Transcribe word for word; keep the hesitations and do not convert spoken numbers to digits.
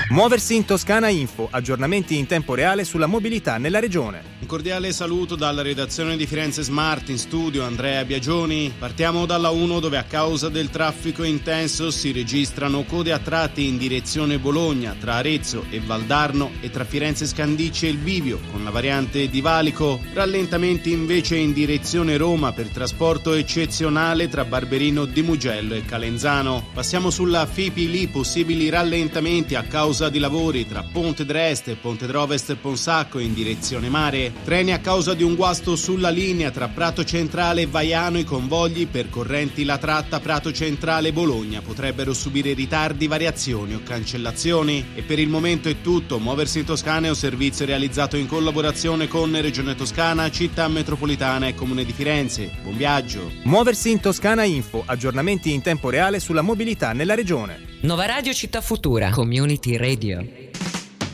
Muoversi in Toscana Info, aggiornamenti in tempo reale sulla mobilità nella regione. Un cordiale saluto dalla redazione di Firenze Smart, in studio Andrea Biagioni. Partiamo dalla uno, dove a causa del traffico intenso si registrano code a tratti in direzione Bologna tra Arezzo e Valdarno e tra Firenze Scandicci e il Bivio con la variante di Valico. Rallentamenti invece in direzione Roma per trasporto eccezionale tra Barberino di Mugello e Calenzano. Passiamo sulla Fipili, possibili rallentamenti a causa di lavori tra Ponte d'Est e Ponte d'Ovest e Ponsacco in direzione mare. Treni a causa di un guasto sulla linea tra Prato Centrale e Vaiano. I convogli percorrenti la tratta Prato Centrale Bologna potrebbero subire ritardi, variazioni o cancellazioni. E per il momento è tutto. Muoversi in Toscana è un servizio realizzato in collaborazione con Regione Toscana, Città Metropolitana e Comune di Firenze. Buon viaggio. Muoversi in Toscana Info, aggiornamenti in tempo reale sulla mobilità nella regione. Nova Radio Città Futura, Community Radio.